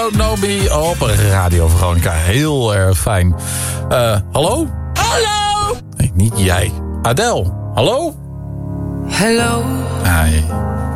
Don't Know Me op Radio Veronica. Heel erg fijn. Hallo? Hallo! Nee, niet jij. Adele, hallo? Hello. Nee.